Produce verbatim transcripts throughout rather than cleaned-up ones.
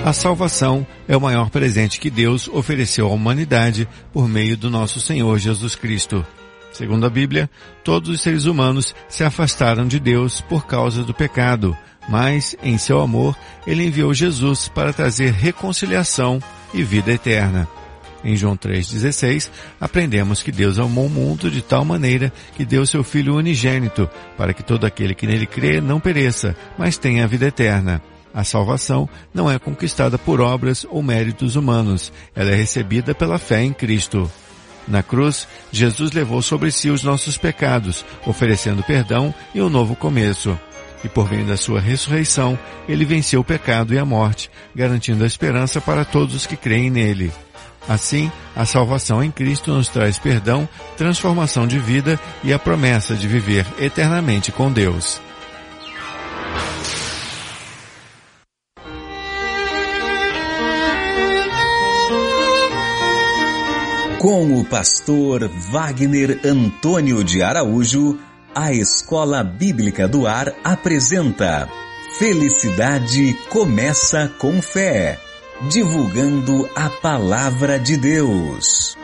A salvação é o maior presente que Deus ofereceu à humanidade por meio do nosso Senhor Jesus Cristo. Segundo a Bíblia, todos os seres humanos se afastaram de Deus por causa do pecado, mas, em seu amor, Ele enviou Jesus para trazer reconciliação e vida eterna. Em João três dezesseis, aprendemos que Deus amou o mundo de tal maneira que deu seu Filho unigênito, para que todo aquele que nele crê não pereça, mas tenha a vida eterna. A salvação não é conquistada por obras ou méritos humanos, ela é recebida pela fé em Cristo. Na cruz, Jesus levou sobre si os nossos pecados, oferecendo perdão e um novo começo. E por meio da sua ressurreição, ele venceu o pecado e a morte, garantindo a esperança para todos os que creem nele. Assim, a salvação em Cristo nos traz perdão, transformação de vida e a promessa de viver eternamente com Deus. Com o pastor Wagner Antônio de Araújo, a Escola Bíblica do Ar apresenta Felicidade Começa com Fé, divulgando a Palavra de Deus.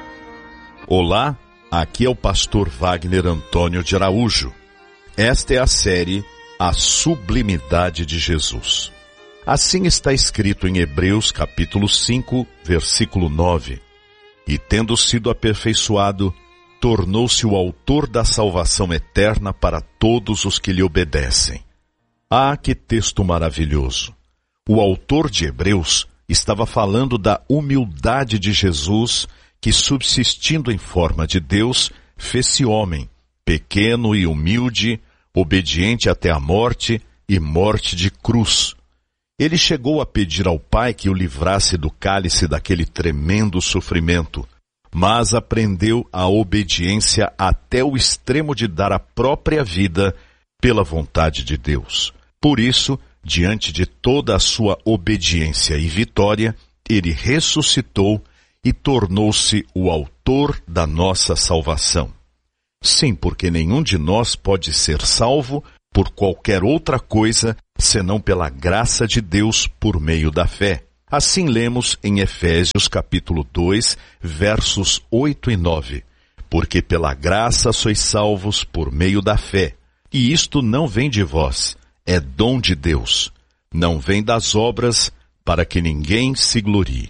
Olá, aqui é o pastor Wagner Antônio de Araújo. Esta é a série A Sublimidade de Jesus. Assim está escrito em Hebreus capítulo cinco, versículo nove. E tendo sido aperfeiçoado, tornou-se o autor da salvação eterna para todos os que lhe obedecem. Ah, que texto maravilhoso! O autor de Hebreus estava falando da humildade de Jesus, que subsistindo em forma de Deus, fez-se homem, pequeno e humilde, obediente até a morte e morte de cruz. Ele chegou a pedir ao Pai que o livrasse do cálice daquele tremendo sofrimento, mas aprendeu a obediência até o extremo de dar a própria vida pela vontade de Deus. Por isso, diante de toda a sua obediência e vitória, ele ressuscitou e tornou-se o autor da nossa salvação. Sim, porque nenhum de nós pode ser salvo por qualquer outra coisa, senão pela graça de Deus por meio da fé. Assim lemos em Efésios capítulo dois, versos oito e nove. Porque pela graça sois salvos por meio da fé, e isto não vem de vós, é dom de Deus. Não vem das obras, para que ninguém se glorie.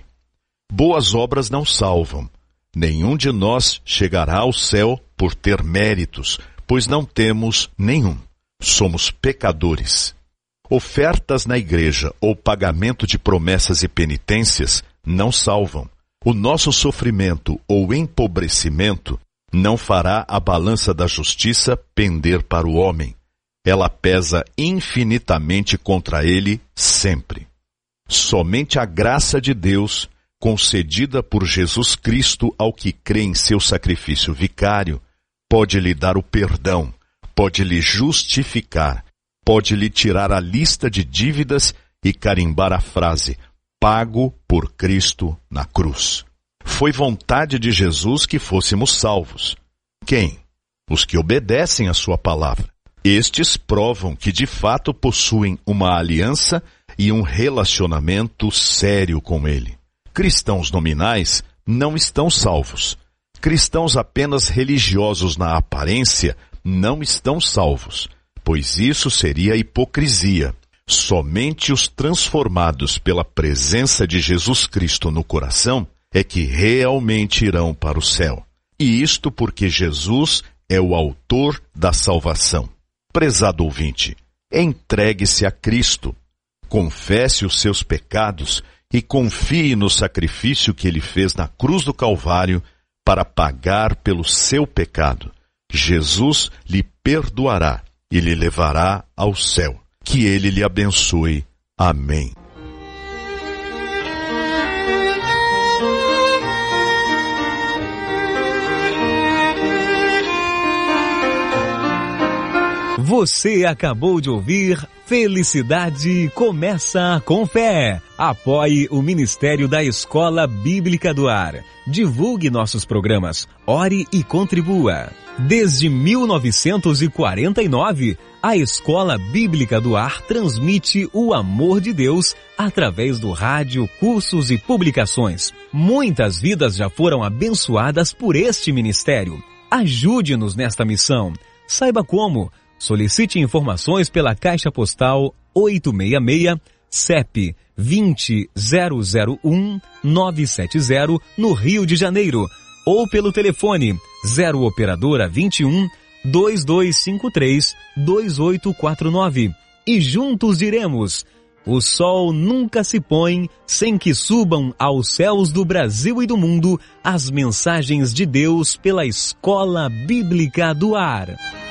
Boas obras não salvam. Nenhum de nós chegará ao céu por ter méritos, pois não temos nenhum. Somos pecadores. Ofertas na igreja ou pagamento de promessas e penitências não salvam. O nosso sofrimento ou empobrecimento não fará a balança da justiça pender para o homem. Ela pesa infinitamente contra ele sempre. Somente a graça de Deus, concedida por Jesus Cristo ao que crê em seu sacrifício vicário, pode lhe dar o perdão, pode lhe justificar, pode lhe tirar a lista de dívidas e carimbar a frase, pago por Cristo na cruz. Foi vontade de Jesus que fôssemos salvos. Quem? Os que obedecem à sua palavra. Estes provam que de fato possuem uma aliança e um relacionamento sério com Ele. Cristãos nominais não estão salvos. Cristãos apenas religiosos na aparência não estão salvos, pois isso seria hipocrisia. Somente os transformados pela presença de Jesus Cristo no coração é que realmente irão para o céu. E isto porque Jesus é o autor da salvação. Prezado ouvinte, entregue-se a Cristo, confesse os seus pecados e confie no sacrifício que Ele fez na cruz do Calvário para pagar pelo seu pecado. Jesus lhe perdoará e lhe levará ao céu. Que Ele lhe abençoe. Amém. Você acabou de ouvir Felicidade Começa com Fé. Apoie o Ministério da Escola Bíblica do Ar. Divulgue nossos programas. Ore e contribua. Desde mil novecentos e quarenta e nove, a Escola Bíblica do Ar transmite o amor de Deus através do rádio, cursos e publicações. Muitas vidas já foram abençoadas por este ministério. Ajude-nos nesta missão. Saiba como. Solicite informações pela Caixa Postal oitocentos e sessenta e seis, C E P vinte zero zero um nove sete zero, no Rio de Janeiro, ou pelo telefone zero operadora vinte e um, dois dois cinco três, dois oito quatro nove. E juntos diremos: o sol nunca se põe sem que subam aos céus do Brasil e do mundo as mensagens de Deus pela Escola Bíblica do Ar.